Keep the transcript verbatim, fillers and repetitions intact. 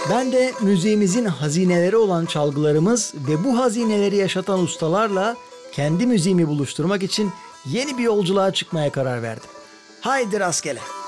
Ben de müziğimizin hazineleri olan çalgılarımız ve bu hazineleri yaşatan ustalarla kendi müziğimi buluşturmak için yeni bir yolculuğa çıkmaya karar verdim. Haydi rastgele.